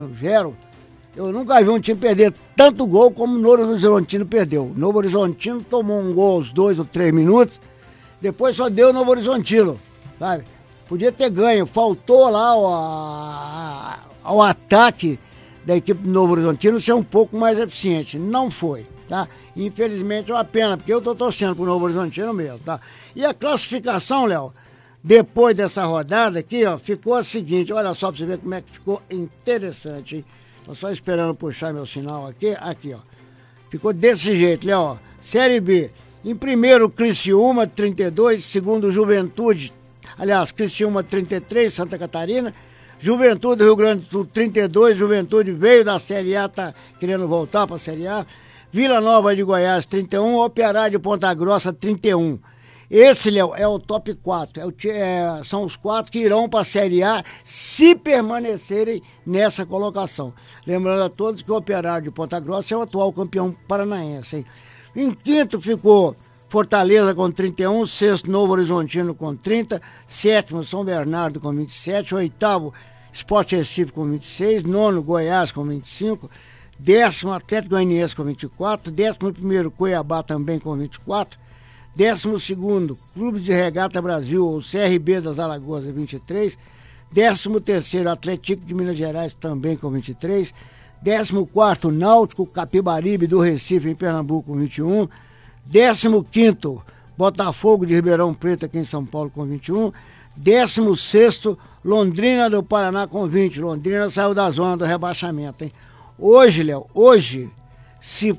0, eu nunca vi um time perder tanto gol como o Novo Horizontino perdeu. O Novo Horizontino tomou um gol aos 2 ou 3 minutos, depois só deu o Novo Horizontino, sabe? Podia ter ganho, faltou lá ao ataque da equipe do Novo Horizontino ser um pouco mais eficiente. Não foi, tá? Infelizmente é uma pena, porque eu tô torcendo pro Novo Horizontino mesmo, tá? E a classificação, Léo, depois dessa rodada aqui, ó, ficou a seguinte, olha só pra você ver como é que ficou interessante, hein? Tô só esperando puxar meu sinal aqui, ó. Ficou desse jeito, Léo, ó. Série B, em primeiro Criciúma, 32, segundo Juventude, aliás, Criciúma 33, Santa Catarina, Juventude do Rio Grande do Sul 32, Juventude veio da Série A, tá querendo voltar pra Série A, Vila Nova de Goiás 31, Operário de Ponta Grossa 31. Esse, Léo, é o top 4, são os 4 que irão para a Série A se permanecerem nessa colocação. Lembrando a todos que o Operário de Ponta Grossa é o atual campeão paranaense, hein? Em quinto ficou Fortaleza com 31, sexto Novo Horizontino com 30, sétimo São Bernardo com 27, oitavo Sport Recife com 26, nono Goiás com 25, décimo Atlético Goianiense com 24, 11º Cuiabá também com 24, 12º Clube de Regata Brasil, ou CRB das Alagoas, 23, 13º Atlético de Minas Gerais também com 23, 14º Náutico Capibaribe do Recife em Pernambuco com 21, 15º Botafogo de Ribeirão Preto aqui em São Paulo com 21, 16º Londrina do Paraná com 20. Londrina saiu da zona do rebaixamento, hein? Hoje, Léo, se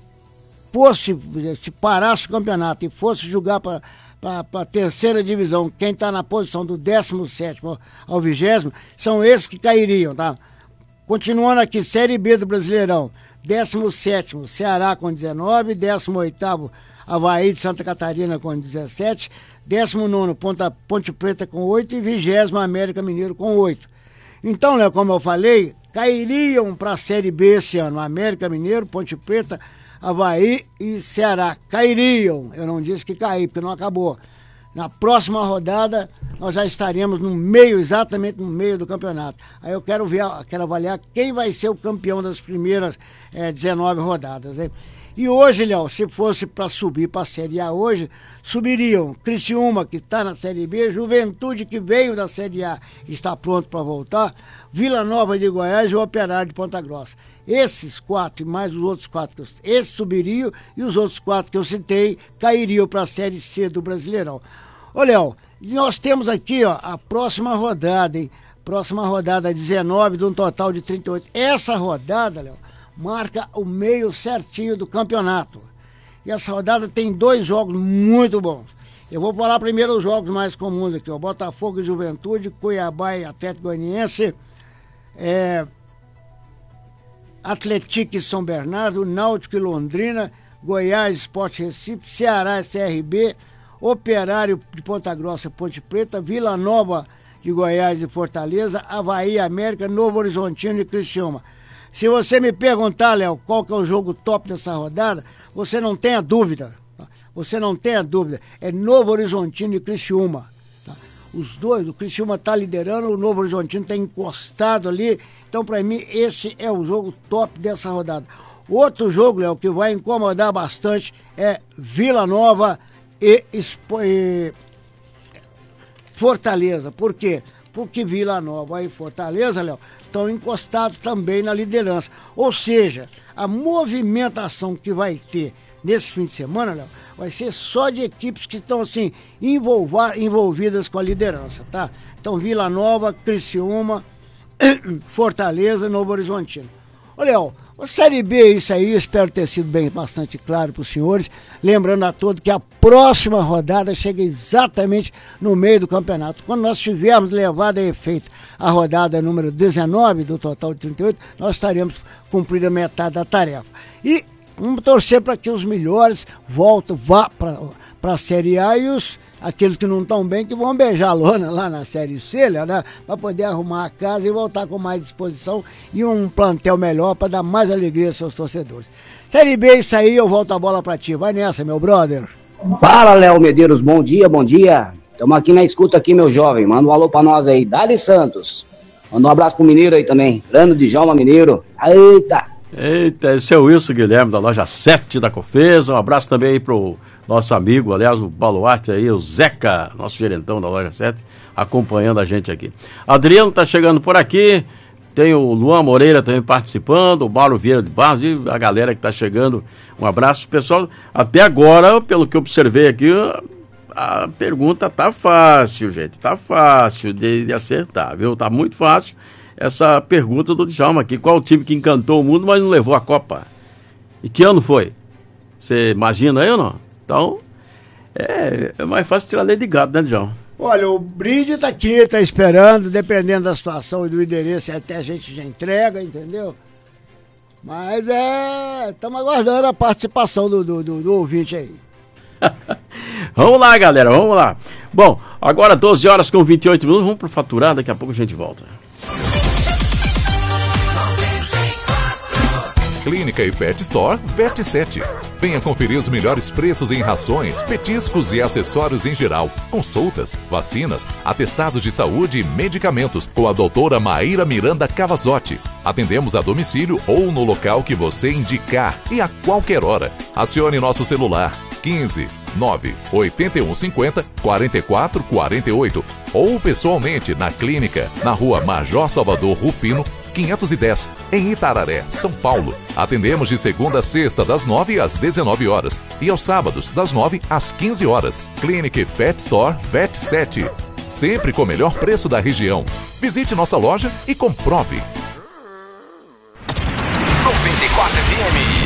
parasse o campeonato e fosse jogar para a terceira divisão, quem está na posição do 17º ao 20º, são esses que cairiam, tá? Continuando aqui, Série B do Brasileirão, 17º Ceará com 19, 18º Avaí de Santa Catarina com 17, 19º Ponte Preta com 8 e 20º América Mineiro com 8. Então, Léo, como eu falei, cairiam para a Série B esse ano, América Mineiro, Ponte Preta, Avaí e Ceará. Cairiam, eu não disse que cair, porque não acabou. Na próxima rodada, nós já estaremos exatamente no meio do campeonato. Aí eu quero avaliar quem vai ser o campeão das primeiras 19 rodadas, hein? E hoje, Léo, se fosse para subir para a Série A hoje, subiriam Criciúma, que está na Série B, Juventude, que veio da Série A e está pronto para voltar, Vila Nova de Goiás e o Operário de Ponta Grossa. Esses 4 e mais os outros 4, esses subiriam e os outros 4 que eu citei cairiam para a Série C do Brasileirão. Ô, Léo, nós temos aqui, ó, a próxima rodada, hein? Próxima rodada 19 de um total de 38. Essa rodada, Léo, marca o meio certinho do campeonato. E essa rodada tem 2 jogos muito bons. Eu vou falar primeiro os jogos mais comuns aqui, ó. Botafogo e Juventude, Cuiabá e Atlético Goianiense, Atlético e São Bernardo, Náutico e Londrina, Goiás, Sport Recife, Ceará e CRB, Operário de Ponta Grossa, Ponte Preta, Vila Nova de Goiás e Fortaleza, Avaí, América, Novo Horizontino e Criciúma. Se você me perguntar, Léo, qual que é o jogo top dessa rodada, você não tenha dúvida. Tá? Você não tenha dúvida. É Novo Horizontino e Criciúma. Tá? Os dois, o Criciúma está liderando, o Novo Horizontino está encostado ali. Então, para mim, esse é o jogo top dessa rodada. Outro jogo, Léo, que vai incomodar bastante é Vila Nova e Fortaleza. Por quê? Porque Vila Nova e Fortaleza, Léo, estão encostados também na liderança. Ou seja, a movimentação que vai ter nesse fim de semana, Léo, vai ser só de equipes que estão, assim, envolvidas com a liderança, tá? Então, Vila Nova, Criciúma, Fortaleza e Novo Horizontino. Ô, Léo, a Série B, isso aí, eu espero ter sido bastante claro para os senhores. Lembrando a todos que a próxima rodada chega exatamente no meio do campeonato. Quando nós tivermos levado a efeito a rodada número 19 do total de 38, nós estaremos cumprindo a metade da tarefa. E vamos torcer para que os melhores vá para a Série A e aqueles que não estão bem, que vão beijar a lona lá na Série C, né? Para poder arrumar a casa e voltar com mais disposição e um plantel melhor para dar mais alegria aos seus torcedores. Série B, isso aí, eu volto a bola para ti. Vai nessa, meu brother. Fala, Léo Medeiros, bom dia, bom dia. Estamos aqui na escuta aqui, meu jovem. Manda um alô para nós aí. Dali Santos. Manda um abraço pro Mineiro aí também. Grande Djalma Mineiro. Eita, esse é o Wilson Guilherme, da loja 7 da Cofesa. Um abraço também aí pro nosso amigo, aliás, o baluarte aí, o Zeca, nosso gerentão da loja 7, acompanhando a gente aqui. Adriano tá chegando por aqui, tem o Luan Moreira também participando, o Mauro Vieira de Barros e a galera que tá chegando. Um abraço, pessoal. Até agora, pelo que eu observei aqui, a pergunta tá fácil, gente, tá fácil de acertar, viu? Tá muito fácil. Essa pergunta do Djalma aqui, qual o time que encantou o mundo, mas não levou a Copa? E que ano foi? Você imagina aí ou não? Então, é mais fácil tirar leite de gato, né, Djalma? Olha, o brinde tá aqui, tá esperando, dependendo da situação e do endereço, até a gente já entrega, entendeu? Mas estamos aguardando a participação do ouvinte aí. Vamos lá, galera, vamos lá. Bom, agora 12 horas com 28 minutos, vamos pro faturar, daqui a pouco a gente volta. Clínica e Pet Store Vet 7. Venha conferir os melhores preços em rações, petiscos e acessórios em geral, consultas, vacinas, atestados de saúde e medicamentos com a doutora Maíra Miranda Cavazotti. Atendemos a domicílio ou no local que você indicar e a qualquer hora. Acione nosso celular 15 9 81 50 44 48 ou pessoalmente na clínica, na rua Major Salvador Rufino 510, em Itararé, São Paulo. Atendemos de segunda a sexta, das 9 às 19 horas e aos sábados, das 9 às 15 horas. Clinic Pet Store Vet 7. Sempre com o melhor preço da região. Visite nossa loja e comprove. 94 FM.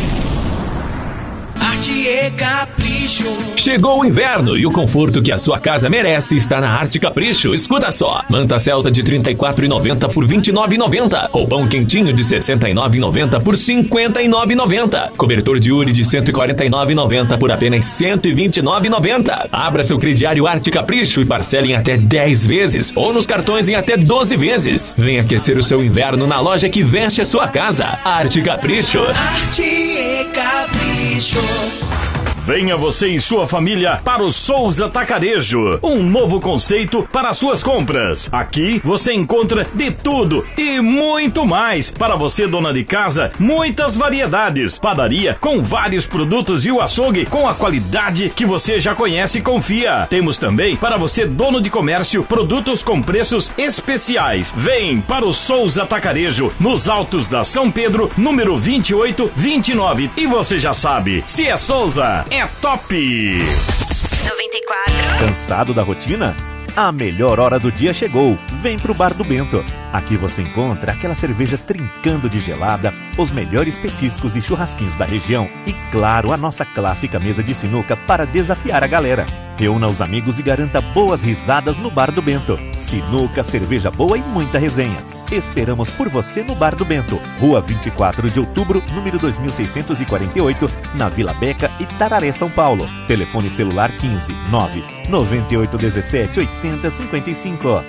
Arte e Capricho. Chegou o inverno e o conforto que a sua casa merece está na Arte Capricho. Escuta só. Manta Celta de R$ 34,90 por R$ 29,90. Roupão quentinho de R$ 69,90 por R$ 59,90. Cobertor de Uri de R$ 149,90 por apenas R$ 129,90. Abra seu crediário Arte Capricho e parcele em até 10 vezes ou nos cartões em até 12 vezes. Venha aquecer o seu inverno na loja que veste a sua casa. Arte Capricho. Arte e Capricho. Venha você e sua família para o Souza Atacarejo, um novo conceito para suas compras. Aqui você encontra de tudo e muito mais. Para você, dona de casa, muitas variedades. Padaria com vários produtos e o açougue com a qualidade que você já conhece e confia. Temos também para você, dono de comércio, produtos com preços especiais. Vem para o Souza Atacarejo, nos Altos da São Pedro, número 2829. E você já sabe, se é Souza, é top! 94. Cansado da rotina? A melhor hora do dia chegou. Vem pro Bar do Bento. Aqui você encontra aquela cerveja trincando de gelada, os melhores petiscos e churrasquinhos da região e, claro, a nossa clássica mesa de sinuca para desafiar a galera. Reúna os amigos e garanta boas risadas no Bar do Bento. Sinuca, cerveja boa e muita resenha. Esperamos por você no Bar do Bento, Rua 24 de Outubro, número 2648, na Vila Beca, Itararé, São Paulo. Telefone celular 15 9 98 17 80 55.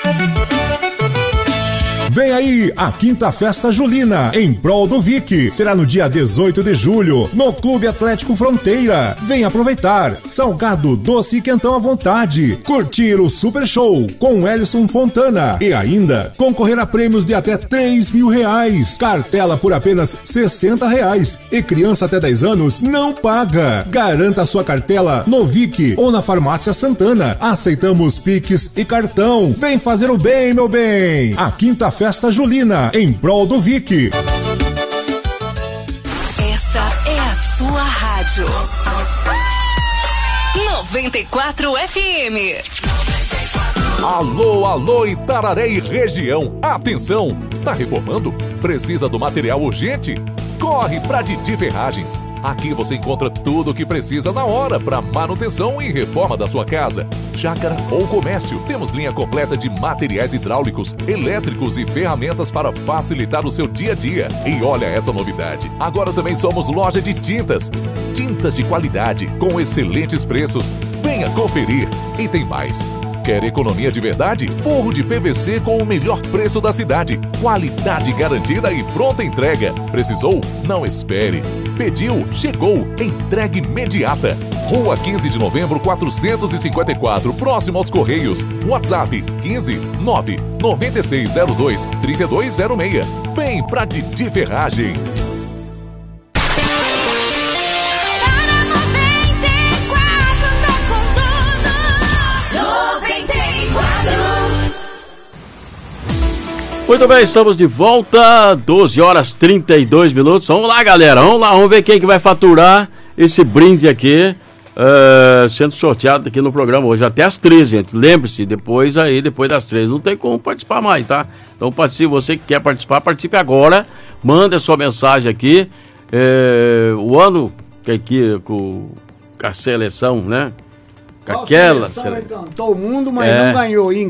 Vem aí a Quinta Festa Julina, em prol do Vic. Será no dia 18 de julho, no Clube Atlético Fronteira. Vem aproveitar. Salgado, doce e quentão à vontade. Curtir o Super Show com Elison Fontana. E ainda, concorrer a prêmios de até R$3.000. Cartela por apenas R$60. E criança até 10 anos não paga. Garanta a sua cartela no Vic ou na Farmácia Santana. Aceitamos Pix e cartão. Vem fazer o bem, meu bem. A Quinta Festa Julina, em prol do Vic. Essa é a sua rádio. 94 FM. Alô, alô, Itararé e região. Atenção, tá reformando? Precisa do material urgente? Corre pra Didi Ferragens. Aqui você encontra tudo o que precisa na hora para manutenção e reforma da sua casa, chácara ou comércio. Temos linha completa de materiais hidráulicos, elétricos e ferramentas para facilitar o seu dia a dia. E olha essa novidade, agora também somos loja de tintas. Tintas de qualidade, com excelentes preços. Venha conferir. E tem mais. Quer economia de verdade? Forro de PVC com o melhor preço da cidade. Qualidade garantida e pronta entrega. Precisou? Não espere. Pediu? Chegou. Entrega imediata. Rua 15 de Novembro, 454, próximo aos Correios. WhatsApp 15 9 9602 3206. Vem pra Didi Ferragens. Muito bem, estamos de volta, 12 horas 32 minutos. Vamos lá, galera, vamos ver quem que vai faturar esse brinde aqui, sendo sorteado aqui no programa hoje, até as 13, gente. Lembre-se, depois das 13, não tem como participar mais, tá? Então, participe, você que quer participar, participe agora, manda a sua mensagem aqui. O ano que aqui com a seleção, né? Com aquela seleção, ele cantou o mundo, mas não ganhou.